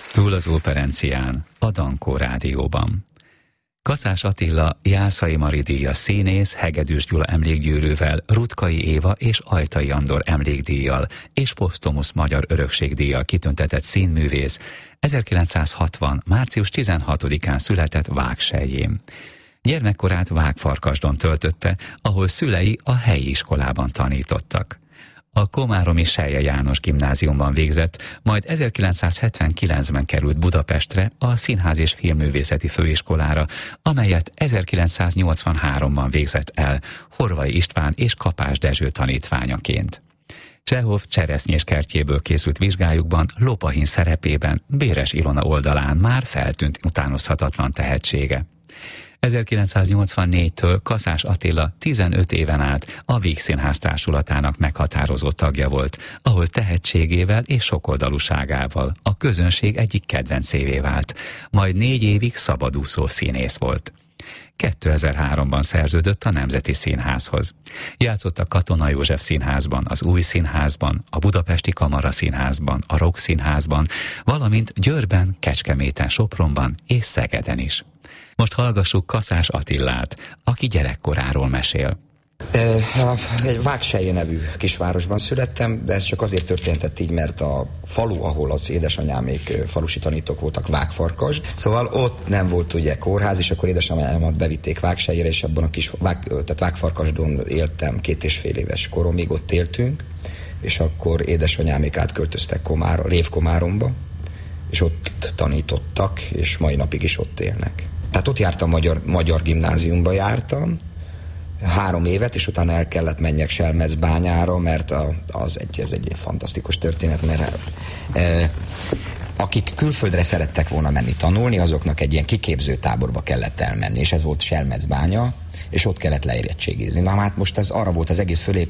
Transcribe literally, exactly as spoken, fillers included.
Túl az Operencián, a Dankó Rádióban. Kaszás Attila Jászai Mari díjas színész, Hegedűs Gyula emlékgyűrűvel, Rutkai Éva és Ajtai Andor emlékdíjjal és posztumusz magyar örökségdíjjal kitüntetett színművész ezerkilencszázhatvan. március tizenhatodikán született Vágselyjén. Gyermekkorát Vágfarkasdon töltötte, ahol szülei a helyi iskolában tanítottak. A komáromi Selye János gimnáziumban végzett, majd ezerkilencszázhetvenkilencben került Budapestre a Színház és Filmművészeti Főiskolára, amelyet ezerkilencszáznyolcvanháromban végzett el Horvai István és Kapás Dezső tanítványaként. Csehov Cseresznyés kertjéből készült vizsgájukban Lopahin szerepében Béres Ilona oldalán már feltűnt utánozhatatlan tehetsége. ezerkilencszáznyolcvannégytől Kaszás Attila tizenöt éven át a Vígszínház társulatának meghatározó tagja volt, ahol tehetségével és sokoldalúságával a közönség egyik kedvencévé vált, majd négy évig szabadúszó színész volt. kétezer-háromban szerződött a Nemzeti Színházhoz. Játszott a Katona József Színházban, az Új Színházban, a Budapesti Kamara Színházban, a Rock Színházban, valamint Győrben, Kecskeméten, Sopronban és Szegeden is. Most hallgassuk Kaszás Attilát, aki gyerekkoráról mesél. Egy Vágselyje nevű kisvárosban születtem, de ez csak azért történtett így, mert a falu, ahol az édesanyámék falusi tanítók voltak, Vágfarkas. Szóval ott nem volt ugye kórház, és akkor édesanyámat bevitték Vágselyjére, és abban a kis Vág, tehát Vágfarkasdon éltem két és fél éves koromig, ott éltünk, és akkor édesanyámék átköltöztek Komára, Révkomáromba, és ott tanítottak, és mai napig is ott élnek. Tehát ott jártam, magyar, magyar gimnáziumba jártam, három évet, és utána el kellett menjek Selmecbányára, mert a, az egy, ez egy fantasztikus történet, mert e, akik külföldre szerettek volna menni tanulni, azoknak egy ilyen kiképző táborba kellett elmenni, és ez volt Selmecbánya, és ott kellett leérettségizni. Na hát most ez arra volt az egész fölép